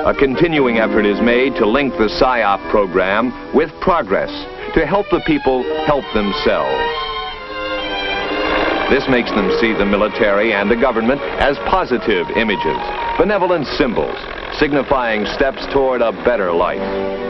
A continuing effort is made to link the PSYOP program with progress to help the people help themselves. This makes them see the military and the government as positive images, benevolent symbols, signifying steps toward a better life.